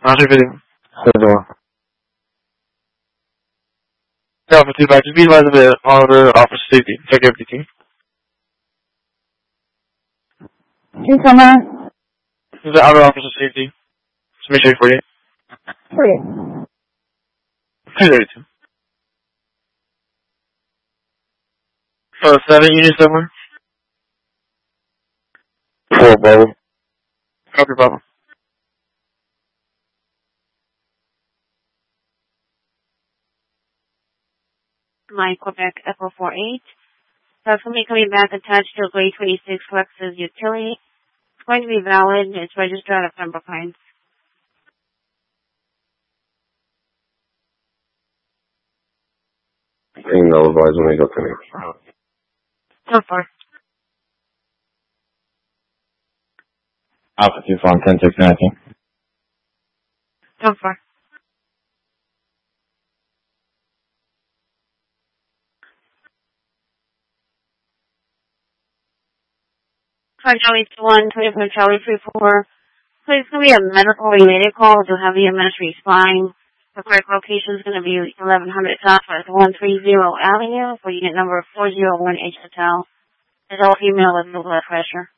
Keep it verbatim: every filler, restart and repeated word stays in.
Alpha video. Hello. Alpha two back. Just be advised of the auditor officer safety. Check everything. Can you come on? This is the outer officer safety. Just make sure you forty-eight. Forty-eight. two thirty-two. Uh, seven units somewhere. Four, Bravo. Copy, Bravo. My Quebec Echo four eight. That's going to be coming back attached to a grade twenty-six Lexus utility. It's going to be valid. It's registered out of Pembroke Pines. And I'll advise when they go connect. So far. Alpha two farm ten six nineteen. So far. Five Charlie two one, twenty-five Charlie three four. So it's going to be a medical related call to have the administrative spine. The correct location is going to be eleven hundred Southwest one thirty Avenue for unit number four oh one H Hotel. It's all female with low blood pressure.